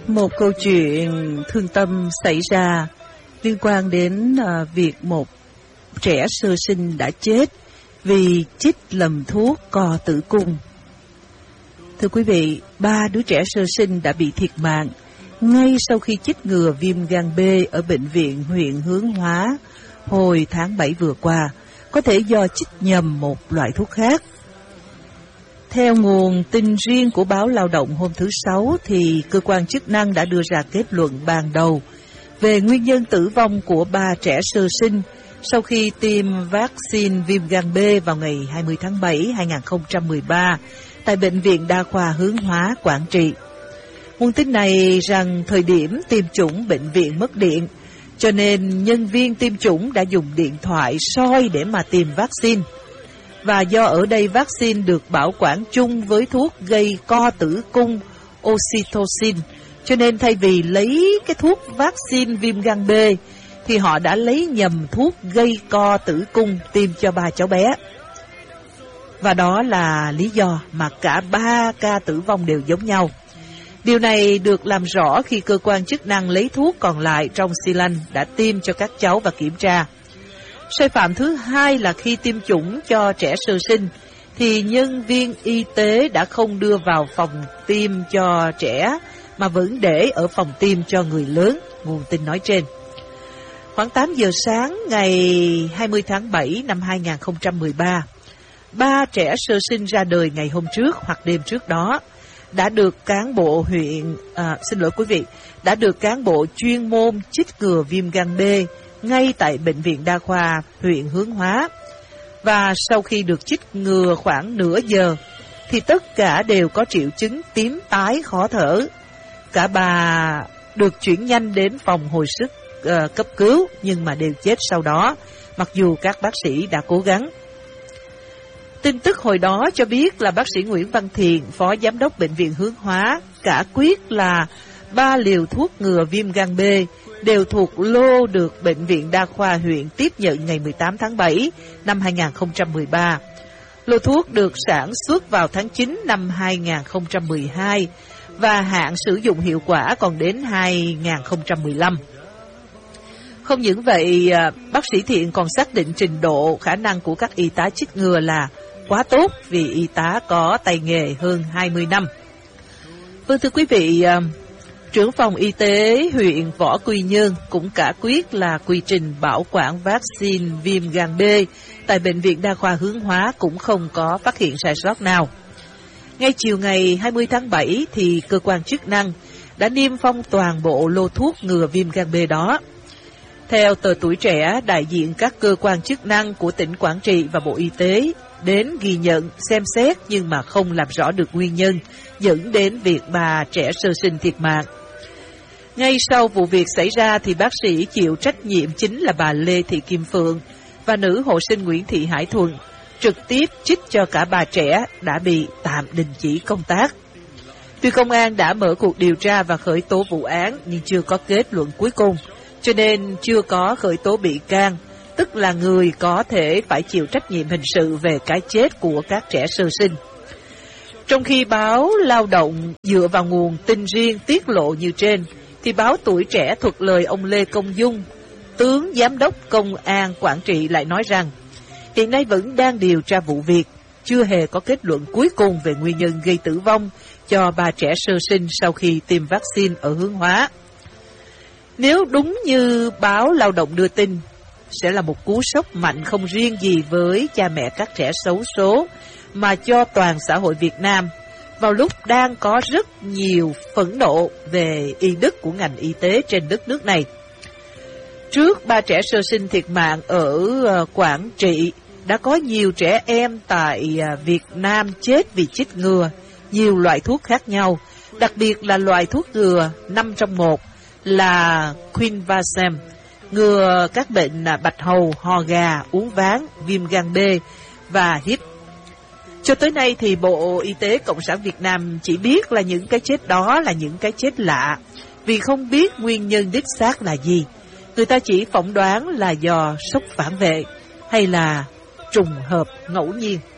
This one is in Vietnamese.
Một câu chuyện thương tâm xảy ra liên quan đến việc một trẻ sơ sinh đã chết vì chích lầm thuốc co tử cung. Thưa quý vị, 3 đứa trẻ sơ sinh đã bị thiệt mạng ngay sau khi chích ngừa viêm gan B ở bệnh viện huyện Hướng Hóa hồi tháng 7 vừa qua, có thể do chích nhầm một loại thuốc khác. Theo nguồn tin riêng của báo Lao động hôm thứ Sáu, thì cơ quan chức năng đã đưa ra kết luận ban đầu về nguyên nhân tử vong của 3 trẻ sơ sinh sau khi tiêm vaccine viêm gan B vào ngày 20 tháng 7, 2013 tại Bệnh viện Đa khoa Hướng Hóa, Quảng Trị. Nguồn tin này rằng thời điểm tiêm chủng bệnh viện mất điện, cho nên nhân viên tiêm chủng đã dùng điện thoại soi để mà tiêm vaccine. Và do ở đây vaccine được bảo quản chung với thuốc gây co tử cung oxytocin, cho nên thay vì lấy cái thuốc vaccine viêm gan B thì họ đã lấy nhầm thuốc gây co tử cung tiêm cho 3 cháu bé. Và đó là lý do mà cả 3 ca tử vong đều giống nhau. Điều này được làm rõ khi cơ quan chức năng lấy thuốc còn lại trong xi lanh đã tiêm cho các cháu và kiểm tra. Sai phạm thứ hai là khi tiêm chủng cho trẻ sơ sinh thì nhân viên y tế đã không đưa vào phòng tiêm cho trẻ mà vẫn để ở phòng tiêm cho người lớn, nguồn tin nói trên. Khoảng 8 giờ sáng ngày 20 tháng 7 năm 2013, 3 trẻ sơ sinh ra đời ngày hôm trước hoặc đêm trước đó đã được cán bộ đã được cán bộ chuyên môn chích ngừa viêm gan B ngay tại Bệnh viện Đa khoa huyện Hướng Hóa. Và sau khi được chích ngừa khoảng nửa giờ thì tất cả đều có triệu chứng tím tái khó thở. Cả 3 được chuyển nhanh đến phòng hồi sức cấp cứu nhưng mà đều chết sau đó, mặc dù các bác sĩ đã cố gắng. Tin tức hồi đó cho biết là bác sĩ Nguyễn Văn Thiện, phó giám đốc Bệnh viện Hướng Hóa, cả quyết là 3 liều thuốc ngừa viêm gan B đều thuộc lô được Bệnh viện Đa khoa huyện tiếp nhận ngày 18 tháng 7 năm 2013. Lô thuốc được sản xuất vào tháng 9 năm 2012 và hạn sử dụng hiệu quả còn đến 2015. Không những vậy, bác sĩ Thiện còn xác định trình độ khả năng của các y tá chích ngừa là quá tốt vì y tá có tay nghề hơn 20 năm. Vâng, thưa quý vị, trưởng phòng y tế huyện Võ Quy Nhơn cũng cả quyết là quy trình bảo quản vaccine viêm gan B tại Bệnh viện Đa khoa Hướng Hóa cũng không có phát hiện sai sót nào. Ngay chiều ngày 20 tháng 7 thì cơ quan chức năng đã niêm phong toàn bộ lô thuốc ngừa viêm gan B đó. Theo tờ Tuổi Trẻ, đại diện các cơ quan chức năng của tỉnh Quảng Trị và Bộ Y tế đến ghi nhận, xem xét nhưng mà không làm rõ được nguyên nhân dẫn đến việc 3 trẻ sơ sinh thiệt mạng. Ngay sau vụ việc xảy ra thì bác sĩ chịu trách nhiệm chính là bà Lê Thị Kim Phượng và nữ hộ sinh Nguyễn Thị Hải Thuận, trực tiếp chích cho cả 3 trẻ đã bị tạm đình chỉ công tác. Tuy công an đã mở cuộc điều tra và khởi tố vụ án nhưng chưa có kết luận cuối cùng, cho nên chưa có khởi tố bị can, tức là người có thể phải chịu trách nhiệm hình sự về cái chết của các trẻ sơ sinh. Trong khi báo Lao động dựa vào nguồn tin riêng tiết lộ như trên, thì báo Tuổi Trẻ thuật lời ông Lê Công Dung, tướng giám đốc công an Quảng Trị lại nói rằng hiện nay vẫn đang điều tra vụ việc, chưa hề có kết luận cuối cùng về nguyên nhân gây tử vong cho 3 trẻ sơ sinh sau khi tiêm vaccine ở Hướng Hóa. Nếu đúng như báo Lao động đưa tin, sẽ là một cú sốc mạnh không riêng gì với cha mẹ các trẻ xấu số, mà cho toàn xã hội Việt Nam, vào lúc đang có rất nhiều phẫn nộ về y đức của ngành y tế trên đất nước này. Trước 3 trẻ sơ sinh thiệt mạng ở Quảng Trị, đã có nhiều trẻ em tại Việt Nam chết vì chích ngừa nhiều loại thuốc khác nhau, đặc biệt là loại thuốc ngừa 5 trong 1 là Quinvasem, ngừa các bệnh bạch hầu, ho gà, uốn ván, viêm gan B và HIV. Cho tới nay thì Bộ Y tế Cộng sản Việt Nam chỉ biết là những cái chết đó là những cái chết lạ, vì không biết nguyên nhân đích xác là gì. Người ta chỉ phỏng đoán là do sốc phản vệ hay là trùng hợp ngẫu nhiên.